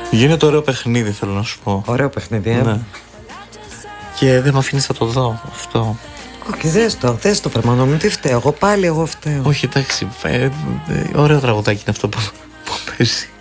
Γίνεται ωραίο παιχνίδι, θέλω να σου πω. Ωραίο παιχνίδι, Ναι. Και δεν με αφήνεις να το δω αυτό. Όχι, δες το Φερμάνο μου, τι φταίω, εγώ φταίω. Όχι, εντάξει, ωραίο τραγουδάκι είναι αυτό που παίζει.